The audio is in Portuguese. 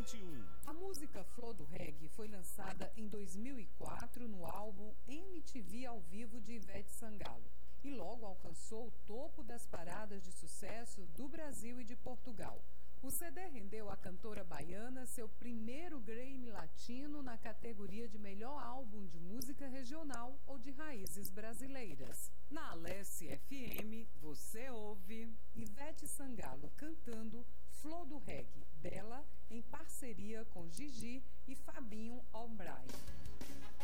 2021. A música Flor do Reggae foi lançada em 2004 no álbum MTV ao vivo de Ivete Sangalo e logo alcançou o topo das paradas de sucesso do Brasil e de Portugal. O CD rendeu à cantora baiana seu primeiro Grammy Latino na categoria de melhor álbum de música regional ou de raízes brasileiras. Na Alesse FM, você ouve Ivete Sangalo cantando Flor do Reggae, dela em parceria com Gigi e Fabinho Almbrai.